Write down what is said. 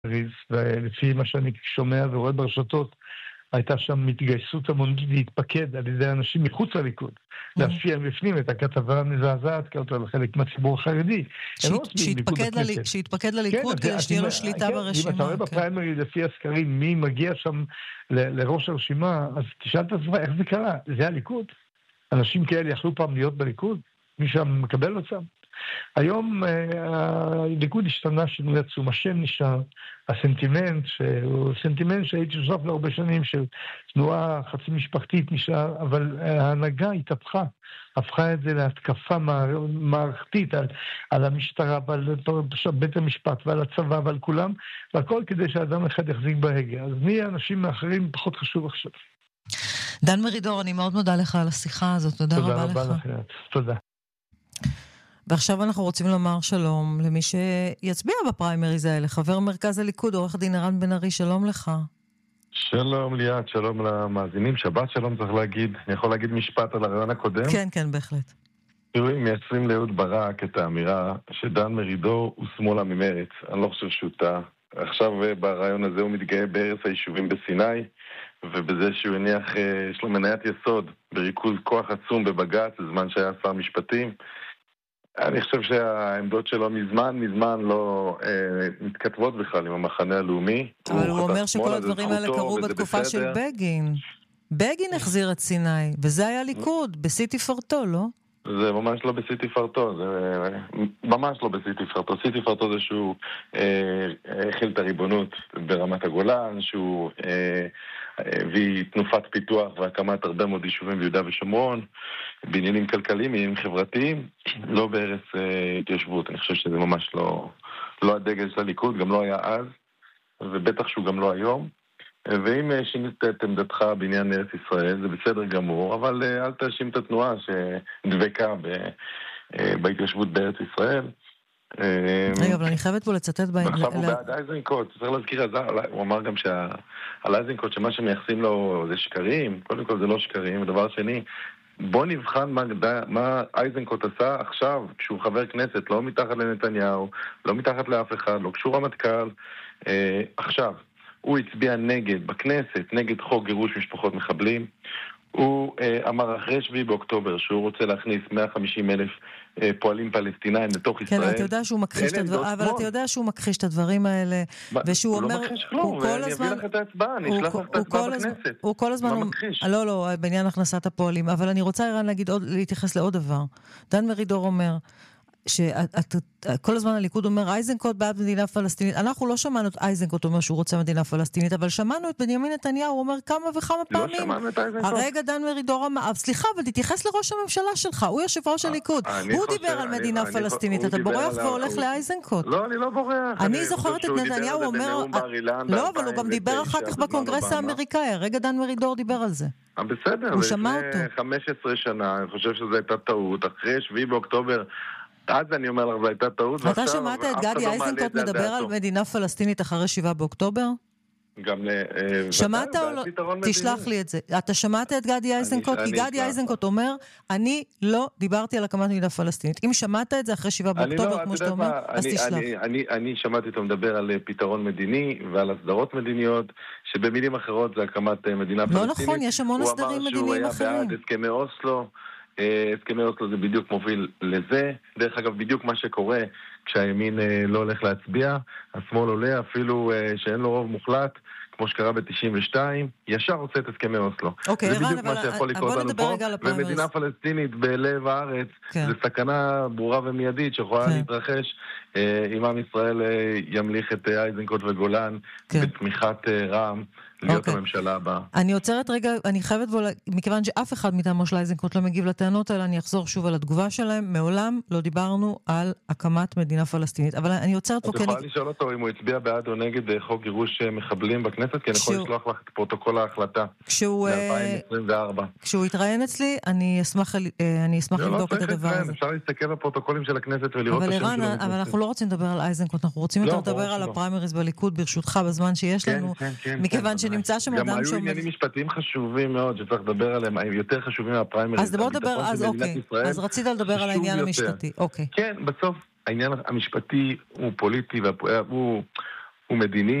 ולפי מה שאני שומע ורואה ברשתות, הייתה שם התגייסות המונית להתפקד על ידי אנשים מחוץ לליכוד, להשפיע בפנים את הכתבה המזעזעת כאותו לחלק מהציבור החרדי. שהתפקד לליכוד כדי שתהיה לו שליטה ברשימה. אם אתה רואה בפריימריז לפי הסקרים מי מגיע שם לראש הרשימה, אז תשאל את עצמך איך זה קרה. זה הליכוד? אנשים כאלה יכלו פעם להיות בליכוד? מי שם מקבל אותם? היום הליכוד השתנה שינוי עצום, השם נשאר, הסנטימנט, שהוא סנטימנט שהייתי שותף להרבה שנים, של תנועה חצי משפחתית נשאר, אבל ההנהגה התהפכה, הפכה את זה להתקפה מערכתית על המשטרה ועל בית המשפט ועל הצבא ועל כולם, והכל כדי שאדם אחד יחזיק בהגה. אז מי האנשים האחרים פחות חשוב עכשיו. דן מרידור, אני מאוד מודה לך על השיחה הזאת, תודה רבה לך. תודה. ועכשיו אנחנו רוצים לומר שלום למי שיצביע בפריימריז האלה, חבר מרכז הליכוד, עורך דין ערן בן ארי, שלום לך. שלום ליאת, שלום למאזינים, שבת שלום צריך להגיד, אני יכול להגיד משפט על הרעיון הקודם? כן, כן, בהחלט. תראו, מייצרים לאהוד ברק את האמירה שדן מרידור הוא שמאלה ממרץ, אני לא חושב שהוא טעה. עכשיו ברעיון הזה הוא מתגאה בהרס היישובים בסיני, ובזה שהוא הניח, יש לו מניית יסוד בריכוז כוח עצום בבג"ץ, בזמן שהיה שר משפטים. אני חושב שהעמדות שלו מזמן לא מתכתבות בכלל עם המחנה הלאומי. אבל הוא אומר שכל הדברים האלה קרו בתקופה של בגין. בגין החזיר את סיני, וזה היה ליכוד, בשיא תפארתו, לא? זה ממש לא בשיא תפארתו, זה ממש לא בשיא תפארתו. שיא תפארתו זה שהוא הכיל את הריבונות ברמת הגולן, שהוא הביא תנופת פיתוח והקמת הרבה מאוד יישובים ביהודה ושומרון, בעניינים כלכליים, בעניינים חברתיים, לא בהרס התיישבות. אני חושב שזה ממש לא הדגל של הליכוד, גם לא היה אז, ובטח שהוא גם לא היום. ואם שינית את עמדתך בעניין ארץ ישראל, זה בסדר גמור, אבל אל תאשים את התנועה שדבקה בהתיישבות בארץ ישראל. רגע, אבל אני חייבת פה לצטט ועכשיו הוא בעד אייזנקוט, צריך להזכיר, הוא אמר גם שעל אייזנקוט שמה שמייחסים לו זה שקרים, קודם כל זה לא שקרים, ודבר שני, בוא נבחן מה אייזנקוט עשה עכשיו, כשהוא חבר כנסת, לא מתחת לנתניהו, לא מתחת לאף אחד, לא קשור רמטכ"ל, עכשיו. הוא הצביע נגד, בכנסת, נגד חוק גירוש משפחות מחבלים. הוא אמר אחרי 7 באוקטובר שהוא רוצה להכניס 150,000 פועלים פלסטינאים לתוך ישראל. כן, אתה יודע שהוא מכחיש את הדברים, אבל אתה יודע שהוא מכחיש את הדברים האלה, ושהוא אומר, הוא לא מכחיש כלום, אני אביא לך את ההצבעה, אני אשלח לך את ההצבעה בכנסת. הוא כל הזמן, לא, בעניין הכנסת הפועלים, אבל אני רוצה ערן להתייחס לעוד דבר. דן מרידור אומר, שכל הזמן הליכוד אומר אייזנקוט בעד מדינה פלסטינית. אנחנו לא שמענו את אייזנקוט אומר שהוא רוצה מדינה פלסטינית, אבל שמענו את בנימין נתניהו אומר כמה וכמה פעמים. לא שמענו את אייזנקוט. הרגע דן מרידור אמר, סליחה, אבל תתייחס לראש הממשלה שלך, הוא יושב ראש הליכוד. הוא דיבר על מדינה פלסטינית, אתה בורח והולך לאייזנקוט. לא, אני לא בורח. אני זוכרת את נתניהו אומר, לא, אבל הוא גם דיבר אחר כך בקונגרס האמריקאי, הרגע דן מרידור דיבר על זה. בסדר, הוא שמע אותו. 15 שנה, אני חושב שזו הייתה טעות. אחרי 7 באוקטובר אז אני אומר לך, זו הייתה טעות. אתה שמעת את גדי אייזנקוט מדבר על מדינה פלסטינית אחרי 7 באוקטובר? גם שמעת או לא? תשלח לי את זה. אתה שמעת את גדי אייזנקוט? כי גדי אייזנקוט אומר, אני לא דיברתי על הקמת מדינה פלסטינית. אם שמעת את זה אחרי 7 באוקטובר, כמו שאתה אומר, אז תשלח. אני שמעתי אותו מדבר על פתרון מדיני ועל הסדרות מדיניות, שבמילים אחרות זה הקמת מדינה פלסטינית. לא נכון, יש המון הסדרים מדיניים אחרים. הוא אמר שהוא היה בעד הסכמי אוסלו. הסכמי אוסלו זה בדיוק מוביל לזה. דרך אגב, בדיוק מה שקורה כשהימין לא הולך להצביע, השמאל עולה, אפילו שאין לו רוב מוחלט, כמו שקרה ב-92, ישר רוצה את הסכמי אוסלו. אוקיי, זה בדיוק מה שיכול לקרות לנו פה, ומדינה פלסטינית בלב הארץ, זה סכנה ברורה ומיידית שיכולה להתרחש, אם עם ישראל ימליך את אייזנקוט וגולן בתמיכת רע"מ, להיות הממשלה הבאה. אני עוצרת רגע, אני חייבת בו, מכיוון שאף אחד מטעמו של אייזנקוט לא מגיב לטענות האלה, אני אחזור שוב על התגובה שלהם. מעולם לא דיברנו על הקמת מדינה פלסטינית. אבל אני עוצרת פה... את יכולה לשאול אותו אם הוא הצביע בעד או נגד חוק גירוש מחבלים בכנסת, כי אני יכול לשלוח לך את פרוטוקול ההחלטה ב-2024. כשהוא יתראיין אצלי, אני אשמח לבדוק את הדבר הזה. אפשר להסתכל בפרוטוקולים של הכנסת ולראות את השם שלו. אבל אנחנו לא רוצים לדבר על אייזנקוט, אנחנו רוצים יותר לדבר על הפריימריז בליכוד ברשותך בזמן שיש לנו, מכיוון שנמצא שם אדם גם היו עניינים משפטיים חשובים מאוד שצריך לדבר עליהם, יותר חשובים מהפריימריז. אז בוא נדבר, אז רצית לדבר על העניין המשפטי. כן, בסוף העניין המשפטי הוא פוליטי, הוא מדיני.